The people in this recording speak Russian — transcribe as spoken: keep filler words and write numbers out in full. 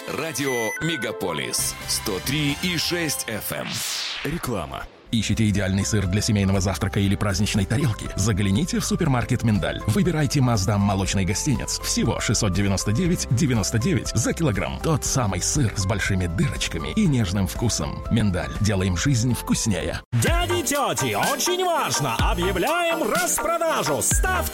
Радио Мегаполис сто три и шесть эф эм. Реклама. Ищете идеальный сыр для семейного завтрака или праздничной тарелки? Загляните в супермаркет «Миндаль». Выбирайте Маздам молочный гостинец. Всего шестьсот девяносто девять девяносто девять за килограмм. Тот самый сыр с большими дырочками и нежным вкусом. «Миндаль». Делаем жизнь вкуснее. Дяди, тети, очень важно! Объявляем распродажу! Ставьте